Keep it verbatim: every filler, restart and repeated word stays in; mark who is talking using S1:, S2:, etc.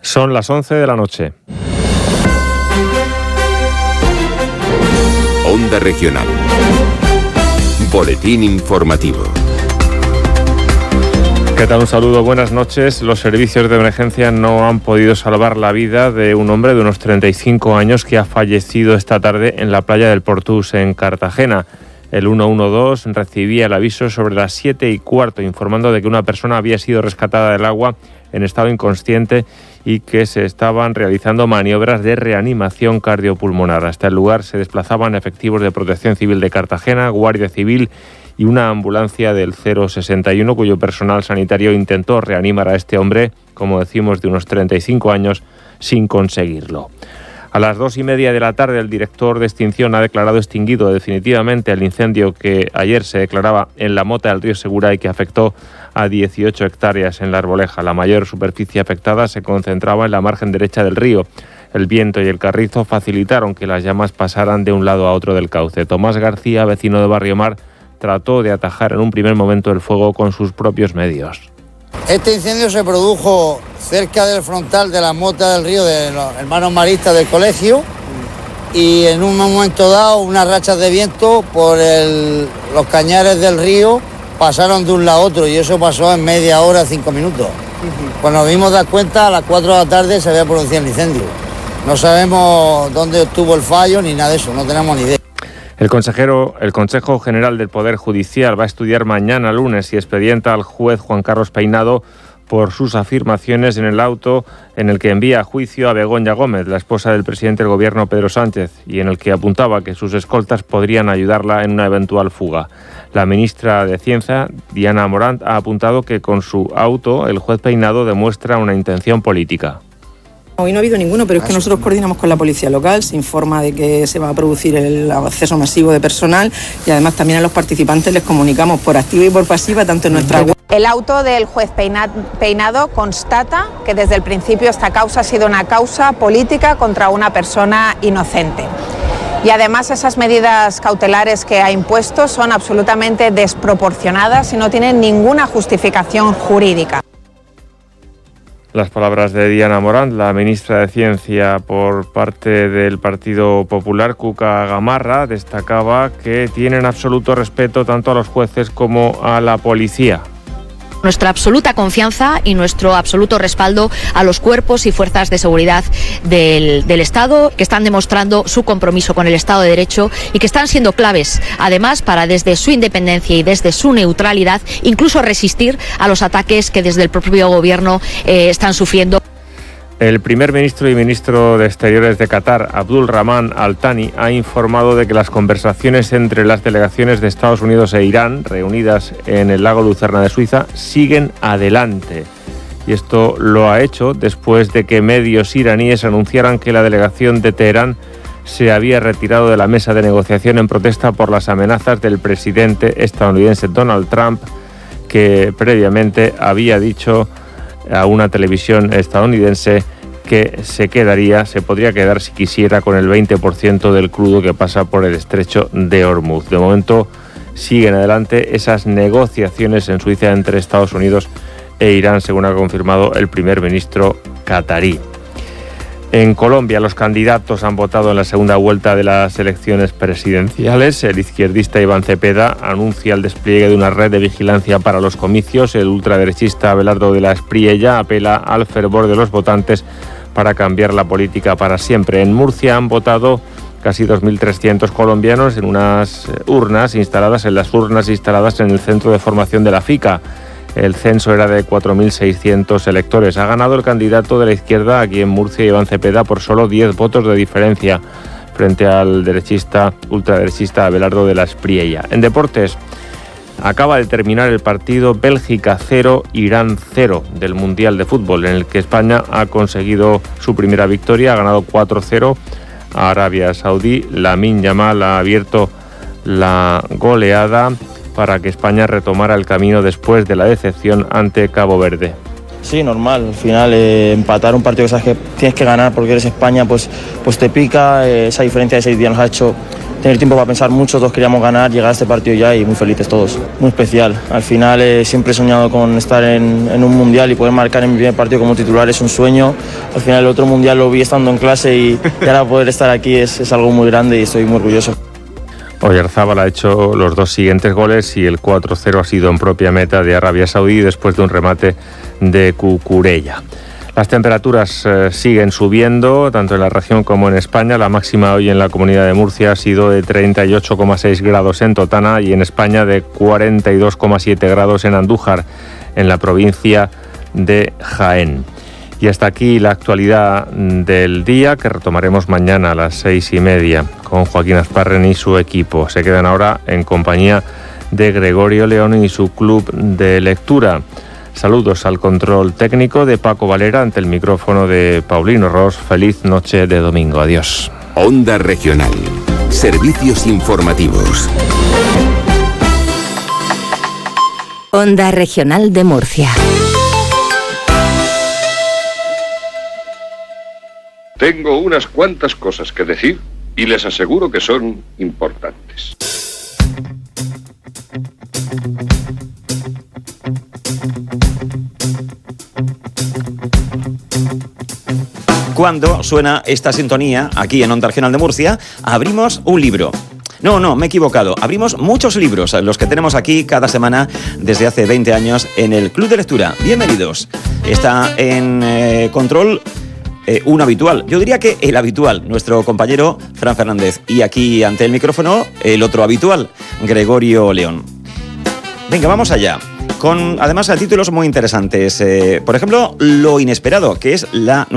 S1: Son las once de la noche.
S2: Onda Regional. Boletín informativo.
S1: ¿Qué tal? Un saludo, buenas noches. Los servicios de emergencia no han podido salvar la vida de un hombre de unos treinta y cinco años que ha fallecido esta tarde en la playa del Portús, en Cartagena. El ciento doce recibía el aviso sobre las siete y cuarto, informando de que una persona había sido rescatada del agua en estado inconsciente y que se estaban realizando maniobras de reanimación cardiopulmonar. Hasta el lugar se desplazaban efectivos de Protección Civil de Cartagena, Guardia Civil y una ambulancia del cero sesenta y uno, cuyo personal sanitario intentó reanimar a este hombre, como decimos, de unos treinta y cinco años, sin conseguirlo. A las dos y media de la tarde, el director de extinción ha declarado extinguido definitivamente el incendio que ayer se declaraba en la mota del río Segura y que afectó a dieciocho hectáreas en la Arboleja. La mayor superficie afectada se concentraba en la margen derecha del río. El viento y el carrizo facilitaron que las llamas pasaran de un lado a otro del cauce. Tomás García, vecino de Barrio Mar, trató de atajar en un primer momento el fuego con sus propios medios.
S3: Este incendio se produjo cerca del frontal de la mota del río de los hermanos maristas del colegio y en un momento dado unas rachas de viento por el, los cañares del río pasaron de un lado a otro y eso pasó en media hora, cinco minutos. Uh-huh. Cuando nos dimos dar cuenta, a las cuatro de la tarde se había producido el incendio. No sabemos dónde estuvo el fallo ni nada de eso, no tenemos ni idea.
S1: El consejero, el Consejo General del Poder Judicial va a estudiar mañana lunes y expedienta al juez Juan Carlos Peinado por sus afirmaciones en el auto en el que envía a juicio a Begoña Gómez, la esposa del presidente del Gobierno Pedro Sánchez, y en el que apuntaba que sus escoltas podrían ayudarla en una eventual fuga. La ministra de Ciencia, Diana Morant, ha apuntado que con su auto el juez Peinado demuestra una intención política.
S4: Hoy no ha habido ninguno, pero es que nosotros coordinamos con la policía local, se informa de que se va a producir el acceso masivo de personal y además también a los participantes les comunicamos por activa y por pasiva, tanto en nuestra web.
S5: El auto del juez Peinado constata que desde el principio esta causa ha sido una causa política contra una persona inocente. Y además esas medidas cautelares que ha impuesto son absolutamente desproporcionadas y no tienen ninguna justificación jurídica.
S1: Las palabras de Diana Morant, la ministra de Ciencia por parte del Partido Popular. Cuca Gamarra destacaba que tienen absoluto respeto tanto a los jueces como a la policía.
S6: Nuestra absoluta confianza y nuestro absoluto respaldo a los cuerpos y fuerzas de seguridad del, del Estado, que están demostrando su compromiso con el Estado de Derecho y que están siendo claves, además, para desde su independencia y desde su neutralidad, incluso resistir a los ataques que desde el propio Gobierno eh, están sufriendo.
S1: El primer ministro y ministro de Exteriores de Qatar, Abdul Rahman Al Thani, ha informado de que las conversaciones entre las delegaciones de Estados Unidos e Irán, reunidas en el lago Lucerna de Suiza, siguen adelante. Y esto lo ha hecho después de que medios iraníes anunciaran que la delegación de Teherán se había retirado de la mesa de negociación en protesta por las amenazas del presidente estadounidense Donald Trump, que previamente había dicho a una televisión estadounidense que se quedaría, se podría quedar si quisiera con el veinte por ciento del crudo que pasa por el estrecho de Hormuz. De momento siguen adelante esas negociaciones en Suiza entre Estados Unidos e Irán, según ha confirmado el primer ministro catarí. En Colombia, los candidatos han votado en la segunda vuelta de las elecciones presidenciales. El izquierdista Iván Cepeda anuncia el despliegue de una red de vigilancia para los comicios. El ultraderechista Abelardo de la Espriella apela al fervor de los votantes para cambiar la política para siempre. En Murcia han votado casi dos mil trescientos colombianos en unas urnas instaladas en las urnas instaladas en el centro de formación de la FICA. El censo era de cuatro mil seiscientos electores. Ha ganado el candidato de la izquierda aquí en Murcia, Iván Cepeda, por solo diez votos de diferencia frente al derechista, ultraderechista Abelardo de la Espriella. En deportes, acaba de terminar el partido Bélgica cero, Irán cero del Mundial de Fútbol, en el que España ha conseguido su primera victoria, ha ganado cuatro cero a Arabia Saudí. Lamine Yamal ha abierto la goleada para que España retomara el camino después de la decepción ante Cabo Verde.
S7: Sí, normal, al final eh, empatar un partido que sabes que tienes que ganar porque eres España, pues, pues te pica, eh, esa diferencia de seis días nos ha hecho tener tiempo para pensar mucho, todos queríamos ganar, llegar a este partido ya y muy felices todos. Muy especial. Al final eh, siempre he soñado con estar en, en un mundial y poder marcar en mi primer partido como titular es un sueño. Al final el otro mundial lo vi estando en clase y, y ahora poder estar aquí es, es algo muy grande y estoy muy orgulloso.
S1: Oyarzábal ha hecho los dos siguientes goles y el cuatro cero ha sido en propia meta de Arabia Saudí después de un remate de Cucurella. Las temperaturas eh, siguen subiendo, tanto en la región como en España. La máxima hoy en la Comunidad de Murcia ha sido de treinta y ocho coma seis grados en Totana y en España de cuarenta y dos coma siete grados en Andújar, en la provincia de Jaén. Y hasta aquí la actualidad del día, que retomaremos mañana a las seis y media con Joaquín Asparren y su equipo. Se quedan ahora en compañía de Gregorio León y su club de lectura. Saludos al control técnico de Paco Valera, ante el micrófono de Paulino Ros. Feliz noche de domingo. Adiós.
S2: Onda Regional. Servicios informativos.
S8: Onda Regional de Murcia.
S9: Tengo unas cuantas cosas que decir y les aseguro que son importantes.
S10: Cuando suena esta sintonía aquí en Onda Regional de Murcia, abrimos un libro. No, no, me he equivocado. Abrimos muchos libros, los que tenemos aquí cada semana desde hace veinte años en el Club de Lectura. Bienvenidos. Está en eh, control eh, un habitual. Yo diría que el habitual, nuestro compañero Fran Fernández. Y aquí ante el micrófono, el otro habitual, Gregorio León. Venga, vamos allá. Con además títulos muy interesantes. Eh, por ejemplo, Lo Inesperado, que es la